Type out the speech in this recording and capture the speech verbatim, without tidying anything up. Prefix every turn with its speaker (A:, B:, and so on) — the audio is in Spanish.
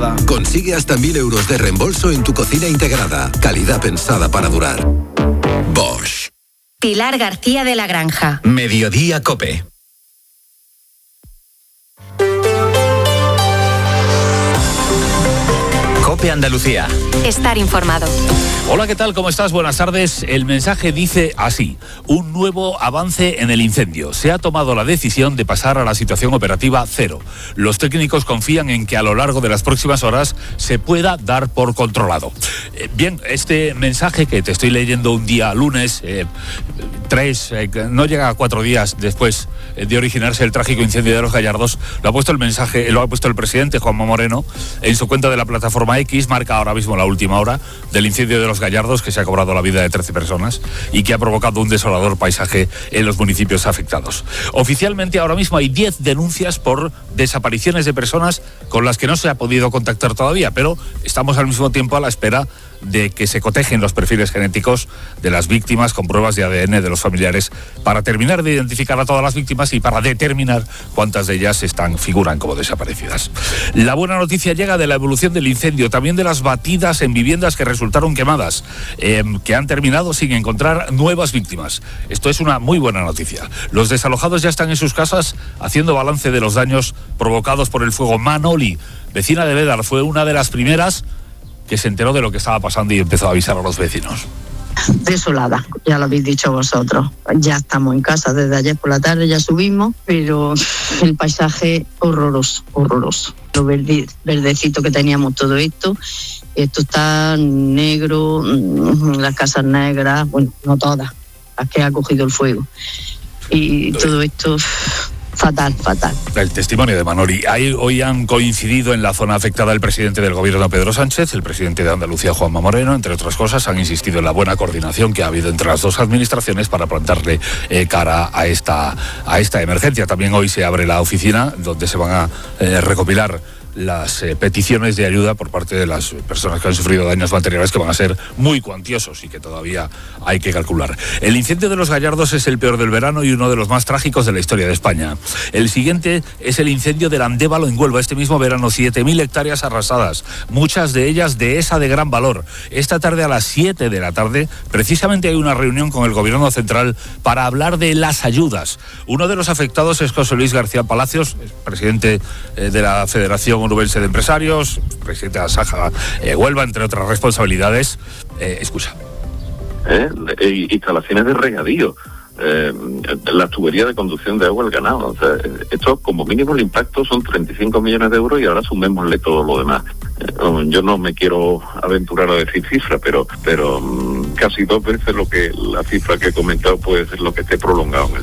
A: granja.
B: Consigue hasta mil euros de reembolso en tu cocina integrada. Calidad pensada para durar. Bosch.
C: Pilar García de la Granja.
D: Mediodía COPE. COPE Andalucía.
C: Estar informado.
A: Hola, ¿qué tal? ¿Cómo estás? Buenas tardes. El mensaje dice así: un nuevo avance en el incendio. Se ha tomado la decisión de pasar a la situación operativa cero. Los técnicos confían en que a lo largo de las próximas horas se pueda dar por controlado. Eh, bien, este mensaje que te estoy leyendo un día lunes, eh, tres, eh, no llega a cuatro días después de originarse el trágico incendio de Los Gallardos, lo ha puesto el mensaje, lo ha puesto el presidente Juanma Moreno en su cuenta de la plataforma X. Marca ahora mismo la última hora del incendio de Los Gallardos, que se ha cobrado la vida de trece personas y que ha provocado un desolador paisaje en los municipios afectados. Oficialmente ahora mismo hay diez denuncias por desapariciones de personas con las que no se ha podido contactar todavía, pero estamos al mismo tiempo a la espera de que se cotejen los perfiles genéticos de las víctimas con pruebas de A D N de los familiares para terminar de identificar a todas las víctimas y para determinar cuántas de ellas están figuran como desaparecidas. La buena noticia llega de la evolución del incendio, también de las batidas en viviendas que resultaron quemadas, eh, que han terminado sin encontrar nuevas víctimas. Esto es una muy buena noticia. Los desalojados ya están en sus casas haciendo balance de los daños provocados por el fuego. Manoli, vecina de Bédar, fue una de las primeras que se enteró de lo que estaba pasando y empezó a avisar a los vecinos.
E: Desolada, ya lo habéis dicho vosotros. Ya estamos en casa desde ayer por la tarde, ya subimos, pero el paisaje horroroso, horroroso. Lo verde, verdecito que teníamos todo esto, esto está negro, las casas negras, bueno, no todas, las que ha cogido el fuego. Y todo esto... Fatal, fatal.
A: El testimonio de Manoli. Ahí hoy han coincidido en la zona afectada el presidente del gobierno Pedro Sánchez, el presidente de Andalucía Juanma Moreno, entre otras cosas. Han insistido en la buena coordinación que ha habido entre las dos administraciones para plantarle eh, cara a esta, a esta emergencia. También hoy se abre la oficina donde se van a eh, recopilar las eh, peticiones de ayuda por parte de las personas que han sufrido daños materiales, que van a ser muy cuantiosos y que todavía hay que calcular. El incendio de Los Gallardos es el peor del verano y uno de los más trágicos de la historia de España. El siguiente es el incendio del Andévalo en Huelva. Este mismo verano, siete mil hectáreas arrasadas, muchas de ellas de esa de gran valor. Esta tarde a las siete de la tarde, precisamente hay una reunión con el gobierno central para hablar de las ayudas. Uno de los afectados es José Luis García Palacios, presidente eh, de la Federación Onubense de Empresarios, presidente de Asaja eh, Huelva, entre otras responsabilidades. Eh, escucha.
F: ¿Eh? Eh, instalaciones de regadío, eh, la tubería de conducción de agua al ganado. O sea, esto, como mínimo, el impacto son treinta y cinco millones de euros y ahora sumémosle todo lo demás. Eh, yo no me quiero aventurar a decir cifra, pero pero um, casi dos veces lo que la cifra que he comentado puede ser lo que esté prolongado en el